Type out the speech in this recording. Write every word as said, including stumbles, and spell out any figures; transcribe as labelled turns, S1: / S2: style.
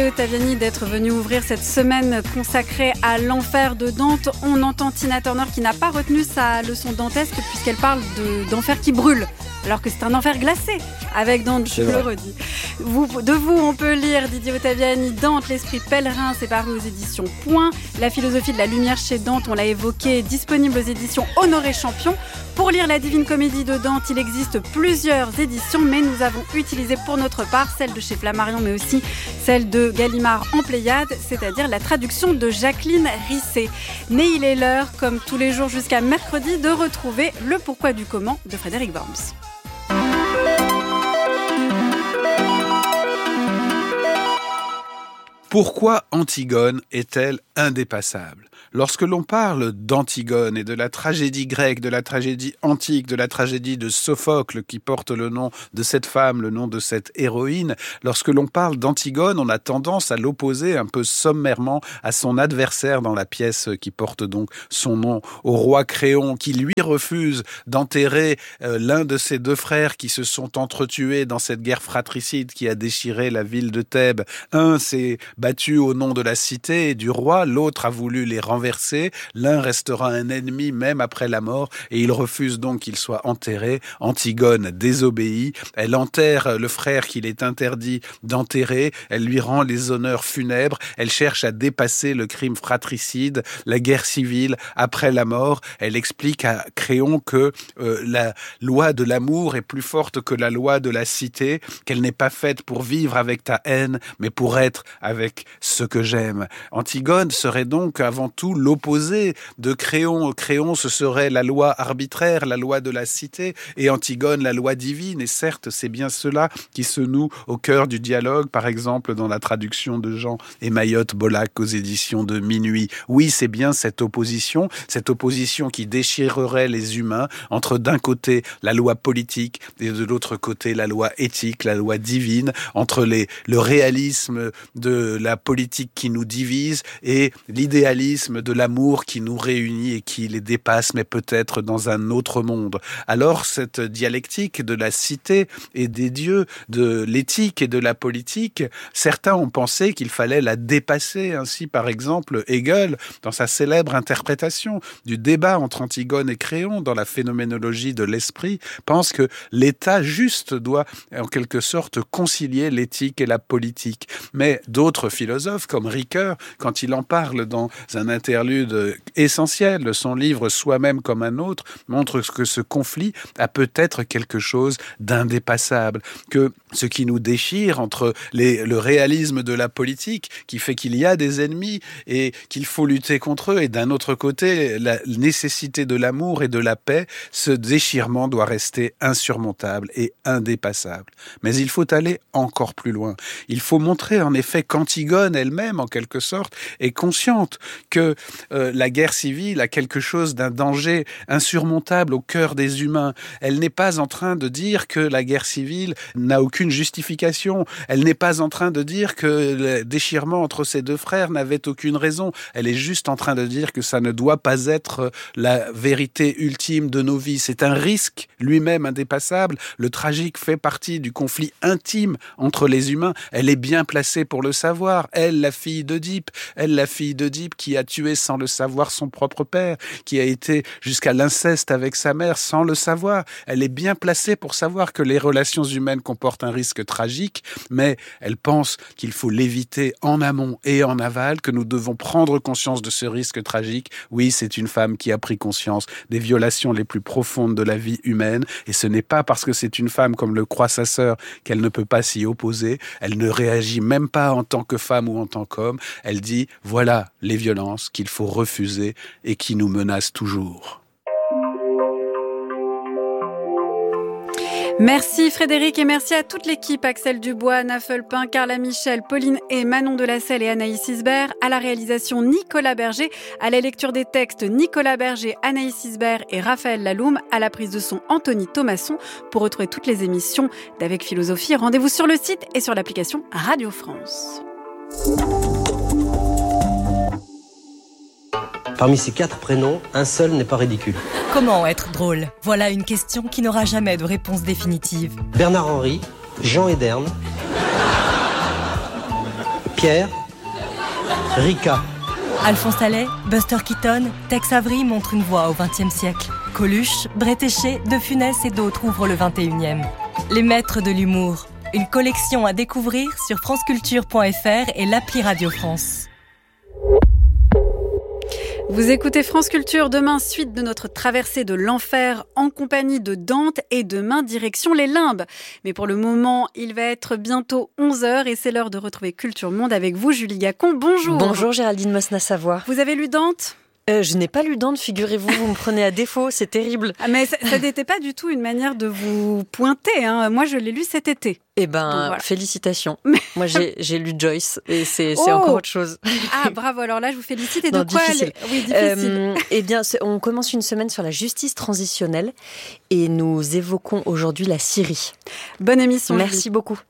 S1: Ottaviani d'être venu ouvrir cette semaine consacrée à l'enfer de Dante. On entend Tina Turner qui n'a pas retenu sa leçon dantesque puisqu'elle parle de, d'enfer qui brûle, alors que c'est un enfer glacé avec Dante, je le redis. Vous, de vous, on peut lire Didier Ottaviani, Dante, l'esprit pèlerin, c'est paru aux éditions Point. La philosophie de la lumière chez Dante, on l'a évoqué, disponible aux éditions Honoré Champion. Pour lire la Divine Comédie de Dante, il existe plusieurs éditions, mais nous avons utilisé pour notre part celle de chez Flammarion, mais aussi celle de Gallimard en Pléiade, c'est-à-dire la traduction de Jacqueline Risset. Mais il est l'heure, comme tous les jours jusqu'à mercredi, de retrouver le pourquoi du comment de Frédéric Worms.
S2: Pourquoi Antigone est-elle indépassable ? Lorsque l'on parle d'Antigone et de la tragédie grecque, de la tragédie antique, de la tragédie de Sophocle qui porte le nom de cette femme, le nom de cette héroïne, lorsque l'on parle d'Antigone, on a tendance à l'opposer un peu sommairement à son adversaire dans la pièce qui porte donc son nom, au roi Créon, qui lui refuse d'enterrer euh, l'un de ses deux frères qui se sont entretués dans cette guerre fratricide qui a déchiré la ville de Thèbes. Un s'est battu au nom de la cité et du roi, l'autre a voulu les renversé, l'un restera un ennemi même après la mort et il refuse donc qu'il soit enterré. Antigone désobéit, elle enterre le frère qu'il est interdit d'enterrer, elle lui rend les honneurs funèbres, elle cherche à dépasser le crime fratricide, la guerre civile après la mort. Elle explique à Créon que euh, la loi de l'amour est plus forte que la loi de la cité, qu'elle n'est pas faite pour vivre avec ta haine, mais pour être avec ce que j'aime. Antigone serait donc avant tout l'opposé de Créon. Créon, ce serait la loi arbitraire, la loi de la cité, et Antigone, la loi divine. Et certes, c'est bien cela qui se noue au cœur du dialogue, par exemple dans la traduction de Jean et Mayotte Bolac aux éditions de Minuit. Oui, c'est bien cette opposition, cette opposition qui déchirerait les humains entre d'un côté la loi politique et de l'autre côté la loi éthique, la loi divine, entre les, le réalisme de la politique qui nous divise et l'idéalisme de l'amour qui nous réunit et qui les dépasse, mais peut-être dans un autre monde. Alors, cette dialectique de la cité et des dieux, de l'éthique et de la politique, certains ont pensé qu'il fallait la dépasser. Ainsi, par exemple, Hegel, dans sa célèbre interprétation du débat entre Antigone et Créon dans la phénoménologie de l'esprit, pense que l'État juste doit, en quelque sorte, concilier l'éthique et la politique. Mais d'autres philosophes, comme Ricoeur, quand il en parle dans un interlude essentiel de son livre « Soi-même comme un autre », montre que ce conflit a peut-être quelque chose d'indépassable, que ce qui nous déchire entre les, le réalisme de la politique, qui fait qu'il y a des ennemis et qu'il faut lutter contre eux, et d'un autre côté, la nécessité de l'amour et de la paix, ce déchirement doit rester insurmontable et indépassable. Mais il faut aller encore plus loin. Il faut montrer en effet qu'Antigone elle-même, en quelque sorte, est consciente que euh, la guerre civile a quelque chose d'un danger insurmontable au cœur des humains. Elle n'est pas en train de dire que la guerre civile n'a aucune justification. Elle n'est pas en train de dire que le déchirement entre ces deux frères n'avait aucune raison. Elle est juste en train de dire que ça ne doit pas être la vérité ultime de nos vies. C'est un risque lui-même indépassable. Le tragique fait partie du conflit intime entre les humains. Elle est bien placée pour le savoir. Elle, la fille d'Œdipe, elle, la fille d'Œdipe qui a tué sans le savoir son propre père, qui a été jusqu'à l'inceste avec sa mère sans le savoir. Elle est bien placée pour savoir que les relations humaines comportent un risque tragique, mais elle pense qu'il faut l'éviter en amont et en aval, que nous devons prendre conscience de ce risque tragique. Oui, c'est une femme qui a pris conscience des violations les plus profondes de la vie humaine, et ce n'est pas parce que c'est une femme, comme le croit sa sœur, qu'elle ne peut pas s'y opposer. Elle ne réagit même pas en tant que femme ou en tant qu'homme. Elle dit, voilà les violences qu'il faut refuser et qui nous menacent toujours.
S1: Merci Frédéric et merci à toute l'équipe, Axel Dubois, Anna Fulpin, Carla Michel, Pauline et Manon Delacelle et Anaïs Isbert, à la réalisation Nicolas Berger, à la lecture des textes Nicolas Berger, Anaïs Isbert et Raphaël Laloum, à la prise de son Anthony Thomasson. Pour retrouver toutes les émissions d'Avec Philosophie, rendez-vous sur le site et sur l'application Radio France.
S3: Parmi ces quatre prénoms, un seul n'est pas ridicule.
S4: Comment être drôle ? Voilà une question qui n'aura jamais de réponse définitive.
S3: Bernard Henry, Jean Ederne, Pierre, Rika.
S4: Alphonse Allais, Buster Keaton, Tex Avery montrent une voie au vingtième siècle. Coluche, Bretéché, De Funès et d'autres ouvrent le vingt et unième. Les maîtres de l'humour. Une collection à découvrir sur franceculture point f r et l'appli Radio France.
S1: Vous écoutez France Culture, demain, suite de notre traversée de l'enfer en compagnie de Dante et demain, direction les Limbes. Mais pour le moment, il va être bientôt onze heures et c'est l'heure de retrouver Culture Monde avec vous, Julie Gacon. Bonjour.
S5: Bonjour Géraldine Mosna-Savoie.
S1: Vous avez lu Dante ?
S5: Euh, je n'ai pas lu Dante, figurez-vous, vous me prenez à défaut, c'est terrible.
S1: Ah, mais ça, ça n'était pas du tout une manière de vous pointer, hein. Moi, je l'ai lu cet été.
S5: Eh ben,
S1: Donc, voilà.
S5: Félicitations.
S1: Mais...
S5: Moi, j'ai, j'ai lu Joyce et c'est,
S1: oh
S5: c'est encore autre chose.
S1: Ah, bravo. Alors là, je vous félicite. Et
S5: non,
S1: de quoi
S5: difficile.
S1: elle... Oui, difficile.
S5: Euh, eh bien, on commence une semaine sur la justice transitionnelle et nous évoquons aujourd'hui la Syrie.
S1: Bonne émission.
S5: Merci
S1: Julie.
S5: beaucoup.